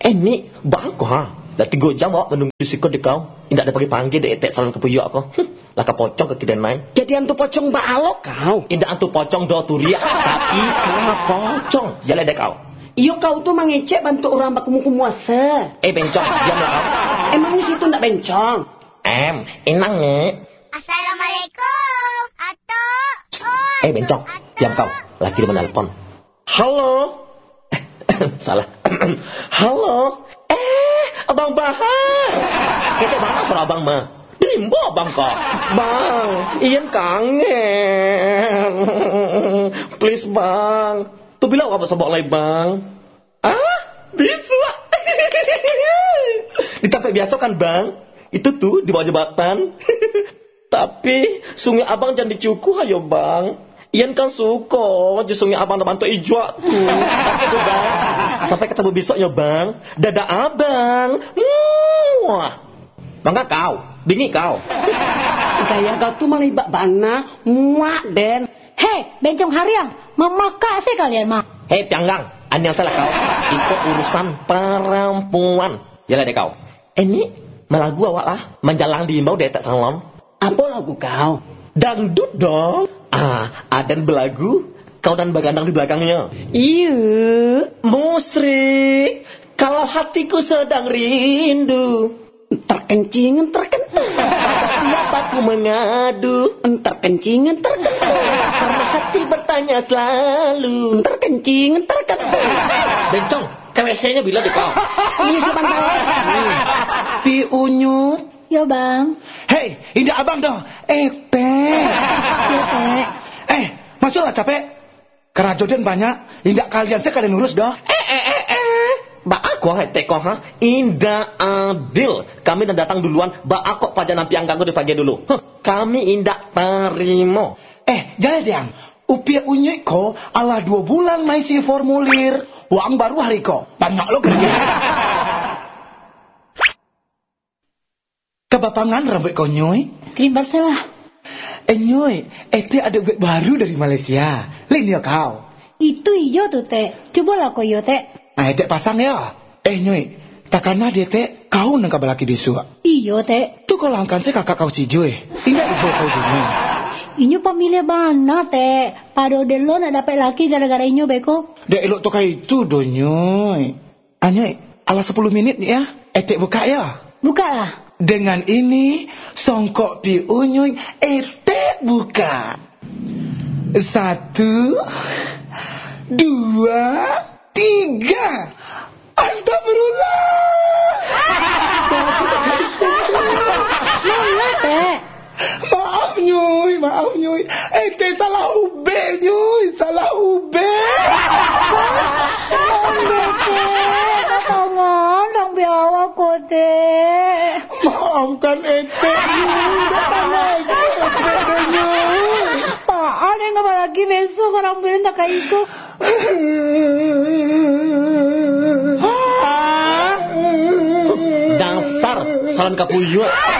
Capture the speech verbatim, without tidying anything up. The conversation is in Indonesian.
Eh ni, bako ha. Dah tiga jam awak menunggu sikut di kau. Indak ada pergi panggil dek etek salon kepuyuk aku. Lah ka pocong ke kiden lain. Jadi antu pocong balok kau. Indak antu pocong do turia, tapi ka pocong. Jalan dek kau. Iyo kau tu mengecek bantu orang bakumu kumuasa. Eh bencong, diamlah kau. Emang di situ ndak bencong. Em, inang ni. Assalamualaikum. Atuk. Oh, Eh bencong, diam kau. Laki dia menelpon. Halo. Salah. Halo. Eh, Abang Bahar. Kita mana suara Abang mah? Dimbo Abang kok. Bang, Ian kangen. Please Bang. Tu bila apa sebab lagi Bang? Ah, bisa. Di tempat biasa kan Bang? Itu tuh di bawah jembatan. Tapi sungai Abang jangan dicukuh ayo Bang. Ian kan suka je sungai Abang nak bantu ijwa tu. Itu Bang. Sampai ketemu besok ya Bang. Dadah Abang. Muah. Bangga kau. Bingi kau. Gaya kau tu malah ibak bana. Muak Den. Hei, bencong hariang. Memakak sih kalian mah. Hei Pianggang. An yang salah kau. Itu urusan perempuan. Jalan deh kau. Eh ni melagu awak lah. Menjalang di imbau detek salon. Apa lagu kau? Dangdut dong. Ah, adan belagu, kau dan bagandang di belakangnya. Iya. Musrik, kalau hatiku sedang rindu. Terkencing, terkentung. Siapa ku mengadu? Terkencing, terkentung. Karena hati bertanya selalu. Terkencing, terkentung. Bencong, K W C-nya bila di kau? Ini sebentar. Pi Unyut. Ya Bang. Hei, indah abang dah. Eh, teh. Ya Teh. Eh, masuklah capek. Kerajodan banyak. Indah kalian sekalian urus dah. Eh, eh, eh, eh. Ba aku hai teko ha. Indah adil. Kami dah datang duluan. Ba aku paja nampi angkangku di pagi dulu. Huh, kami indah terima. Eh, jangan diam. Upia unyik ko ala dua bulan maisi formulir. Uang baru hari ko. Banyak lo kerja. Kebapangan rambut kau nyoy? Krim Barcelah. Eh nyoy, ete ada duit baru dari Malaysia. Lain dia kau. Itu iyo tuh Teh. Cobalah kau iyo Teh. Nah, ete pasang ya. Eh nyoy, takana dia te kau nang kabalaki besok. Iyo Teh. Tu kau langkan se kakak kau si Joy. Ingat ibu kau jini. Inyo pamilya mana Teh? Pada udah lo nak dapat laki gara-gara inyo beko. Dek elok tu kai itu do nyoy. Ah nyoy, ala sepuluh minit ya. Ete buka ya. Buka lah. Dengan ini, songkok pi unyuy, ete buka. Satu, dua, tiga. Astagfirullah. Mana Teh? Maaf nyuy, maaf nyuy. Ete salah ube nyuy, salah ube. Tangan, dong biawa ko Teh. Maafkan ete nyuy, datang aja ete nyuy. Apaan yang nggak lagi besok orang bilang tak kayak itu. Dasar salam kapuyuk.